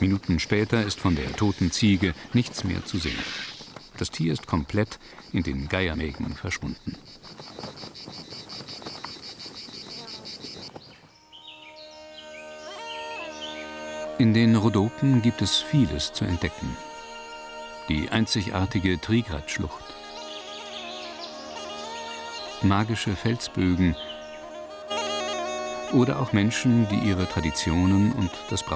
Minuten später ist von der toten Ziege nichts mehr zu sehen. Das Tier ist komplett in den Geiermägen verschwunden. In den Rhodopen gibt es vieles zu entdecken. Die einzigartige Trigrat-Schlucht, magische Felsbögen oder auch Menschen, die ihre Traditionen und das